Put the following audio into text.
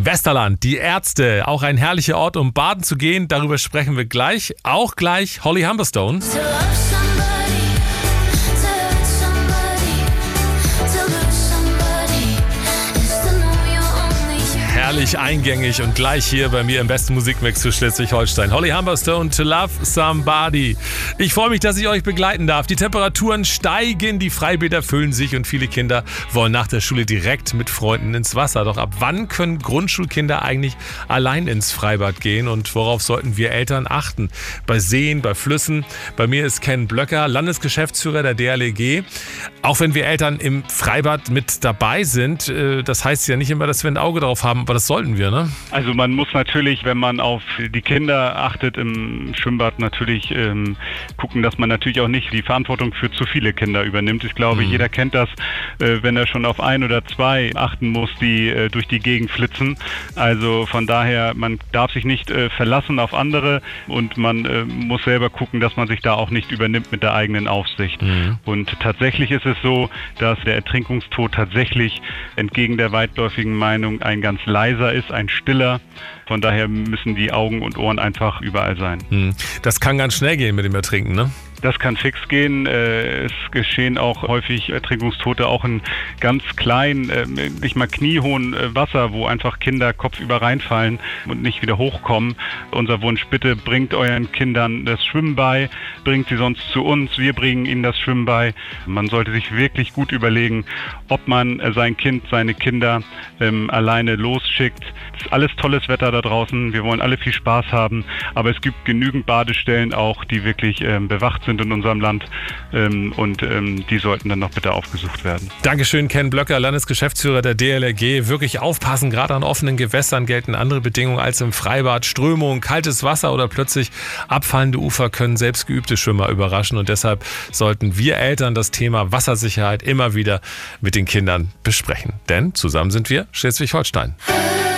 Westerland, die Ärzte, auch ein herrlicher Ort, um baden zu gehen. Darüber sprechen wir gleich. Auch gleich Holly Humberstone. Herrlich eingängig und gleich hier bei mir im besten Musikmix für Schleswig-Holstein. Holly Humberstone, To Love Somebody. Ich freue mich, dass ich euch begleiten darf. Die Temperaturen steigen, die Freibäder füllen sich und viele Kinder wollen nach der Schule direkt mit Freunden ins Wasser. Doch ab wann können Grundschulkinder eigentlich allein ins Freibad gehen und worauf sollten wir Eltern achten? Bei Seen, bei Flüssen. Bei mir ist Ken Blöcker, Landesgeschäftsführer der DLRG. Auch wenn wir Eltern im Freibad mit dabei sind, das heißt ja nicht immer, dass wir ein Auge drauf haben, aber das sollten wir, ne? Also man muss natürlich, wenn man auf die Kinder achtet im Schwimmbad, natürlich gucken, dass man natürlich auch nicht die Verantwortung für zu viele Kinder übernimmt. Ich glaube, jeder kennt das, wenn er schon auf ein oder zwei achten muss, die durch die Gegend flitzen. Also von daher, man darf sich nicht verlassen auf andere und man muss selber gucken, dass man sich da auch nicht übernimmt mit der eigenen Aufsicht. Und tatsächlich ist es so, dass der Ertrinkungstod tatsächlich entgegen der weitläufigen Meinung ein ganz leiser ist, ein stiller. Von daher müssen die Augen und Ohren einfach überall sein. Das kann ganz schnell gehen mit dem Ertrinken, ne? Das kann fix gehen. Es geschehen auch häufig Ertrinkungstote, auch in ganz kleinen, nicht mal kniehohen Wasser, wo einfach Kinder kopfüber reinfallen und nicht wieder hochkommen. Unser Wunsch, bitte bringt euren Kindern das Schwimmen bei, bringt sie sonst zu uns, wir bringen ihnen das Schwimmen bei. Man sollte sich wirklich gut überlegen, ob man sein Kind, seine Kinder alleine losschickt. Es ist alles tolles Wetter da draußen, wir wollen alle viel Spaß haben, aber es gibt genügend Badestellen auch, die wirklich bewacht sind in unserem Land und die sollten dann noch bitte aufgesucht werden. Dankeschön, Ken Blöcker, Landesgeschäftsführer der DLRG. Wirklich aufpassen, gerade an offenen Gewässern gelten andere Bedingungen als im Freibad. Strömung, kaltes Wasser oder plötzlich abfallende Ufer können selbst geübte Schwimmer überraschen und deshalb sollten wir Eltern das Thema Wassersicherheit immer wieder mit den Kindern besprechen. Denn zusammen sind wir Schleswig-Holstein.